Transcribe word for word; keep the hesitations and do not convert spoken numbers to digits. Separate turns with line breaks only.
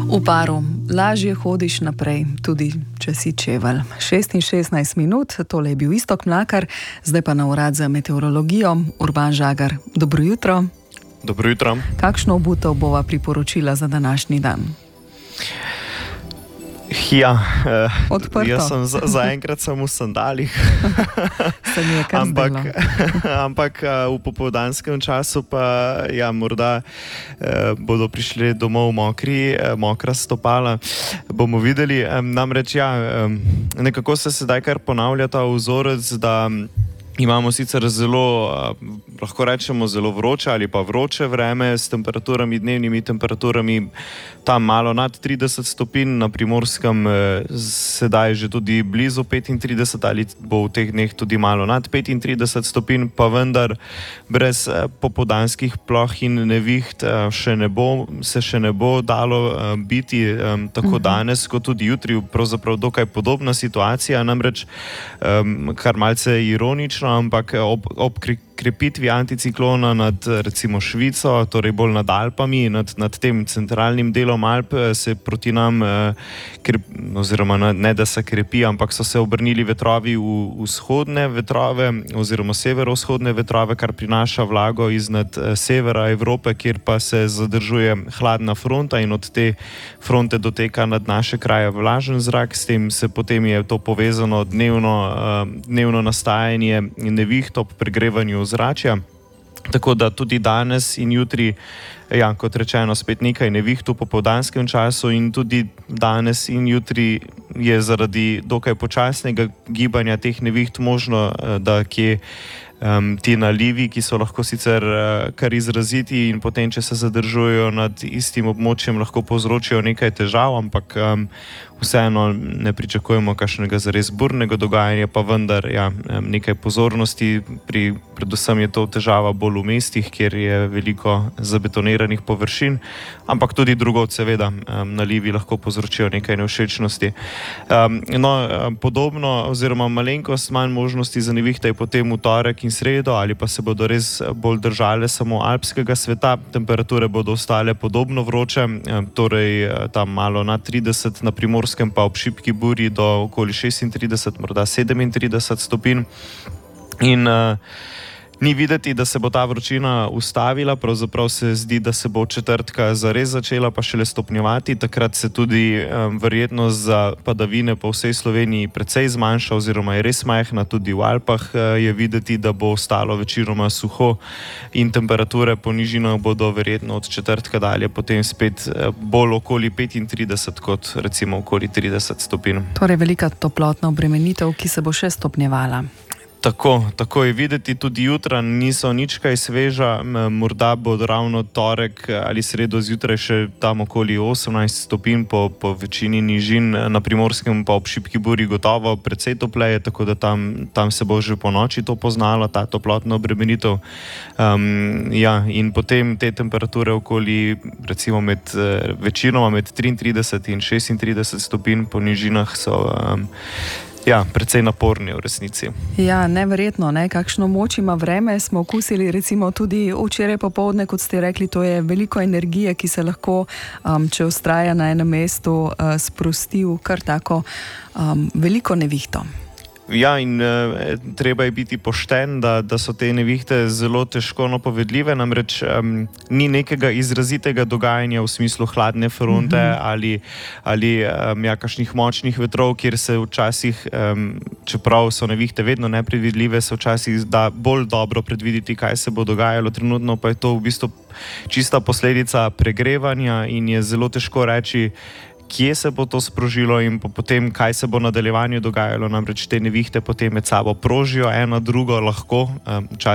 V paru lažje hodiš naprej, tudi če si čevelj. šest in šestnajst minut, tole je bil Iztok Mlakar, zdaj pa na urad za meteorologijo, Urban Žagar. Dobro jutro.
Dobro jutro.
Kakšno obutev bova priporočila za današnji dan?
Ja,
Odprto.
Jaz sem za, zaenkrat sem v sandalih.
Se mi je kar
ampak,
zdelo.
ampak v popoldanskem času pa ja, morda eh, bodo prišli domov mokri, eh, mokra stopala. Bomo videli. Eh, namreč ja, eh, nekako se sedaj kar ponavlja ta vzorec, da imamo sicer zelo, lahko rečemo, zelo vroče ali pa vroče vreme s temperaturami, dnevnimi temperaturami tam malo nad trideset stopinj, na Primorskem sedaj že tudi blizu petintrideset ali bo v teh dneh tudi malo nad petintrideset stopinj, pa vendar brez popoldanskih ploh in neviht še ne bo, se še ne bo dalo biti tako danes kot tudi jutri, pravzaprav dokaj podobna situacija, namreč kar malce ironično, ampak ob, ob krepitvi anticiklona nad recimo Švico, torej bolj nad Alpami, nad, nad tem centralnim delom Alp, se proti nam, krep, oziroma ne da se krepi, ampak so se obrnili vetrovi v vzhodne vetrove oziroma severovzhodne vetrove, kar prinaša vlago iznad severa Evrope, kjer pa se zadržuje hladna fronta in od te fronte doteka nad naše kraje vlažen zrak, s tem se potem je to povezano dnevno, dnevno nastajanje neviht ob pregrevanju zračja. Tako da tudi danes in jutri, ja, kot rečeno, spet nekaj neviht v popoldanskem času in tudi danes in jutri je zaradi dokaj počasnega gibanja teh neviht možno, da kje Um, ti nalivi, ki so lahko sicer uh, kar izraziti in potem, če se zadržujejo nad istim območjem, lahko povzročijo nekaj težav, ampak um, vseeno ne pričakujemo kakšnega zares burnega dogajanja, pa vendar ja, um, nekaj pozornosti. Pri, predvsem je to težava bolj v mestih, kjer je veliko zabetoniranih površin, ampak tudi drugod seveda um, nalivi lahko povzročijo nekaj nevšečnosti. Um, no, um, podobno oziroma malenkost manj možnosti za nevihte je potem v torek in sredo, ali pa se bodo res bolj držale samo alpskega sveta. Temperature bodo ostale podobno vroče, torej tam malo nad trideset, na Primorskem pa ob šibki burji do okoli šestintrideset, morda sedemintrideset stopinj. In uh, ni videti, da se bo ta vročina ustavila, pravzaprav se zdi, da se bo od četrtka zares začela pa šele stopnjevati. Takrat se tudi um, verjetnost za padavine po vsej Sloveniji precej zmanjša oziroma je res majhna, tudi v Alpah uh, je videti, da bo ostalo večinoma suho in temperature po nižinah bodo verjetno od četrtka dalje potem spet uh, bolj okoli petintrideset kot recimo okoli trideset stopinj.
Torej velika toplotna obremenitev, ki se bo še stopnjevala.
Tako, tako je videti, tudi jutra niso nič kaj sveža, morda bo ravno torek ali sredo zjutraj še tam okoli osemnajst stopinj po, po večini nižin, na Primorskem pa ob šibki burji gotovo precej topleje, tako da tam, tam se bo že po noči to poznalo, ta toplotna obremenitev. Um, ja, in potem te temperature okoli, recimo med večinoma med triintrideset in šestintrideset stopinj po nižinah so um, Ja, precej naporni v resnici.
Ja, neverjetno, ne? Kakšno moč ima vreme, smo okusili recimo tudi včeraj popoldne, kot ste rekli, to je veliko energije, ki se lahko, um, če vztraja na enem mestu, uh, sprosti v kar tako um, veliko nevihto.
Ja, in e, treba je biti pošten, da, da so te nevihte zelo težko napovedljive, namreč um, ni nekega izrazitega dogajanja v smislu hladne fronte mm-hmm. ali, ali um, ja, kakšnih močnih vetrov, kjer se včasih, um, čeprav so nevihte vedno nepredvidljive, se včasih da bolj dobro predvideti, kaj se bo dogajalo. Trenutno pa je to v bistvu čista posledica pregrevanja in je zelo težko reči, kje se bo to sprožilo in potem, kaj se bo v nadaljevanju dogajalo, namreč te nevihte potem med sabo prožijo eno drugo lahko, včasih